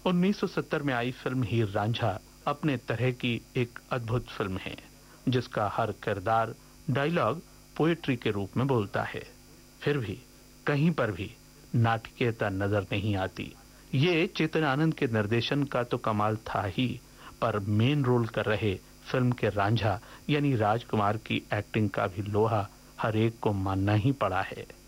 1970 में आई फिल्म हीर रांझा अपने तरह की एक अद्भुत फिल्म है, जिसका हर किरदार डायलॉग पोएट्री के रूप में बोलता है। फिर भी कहीं पर भी नाटकीयता नजर नहीं आती। ये चेतन आनंद के निर्देशन का तो कमाल था ही, पर मेन रोल कर रहे फिल्म के रांझा यानी राजकुमार की एक्टिंग का भी लोहा हर एक को मानना ही पड़ा है।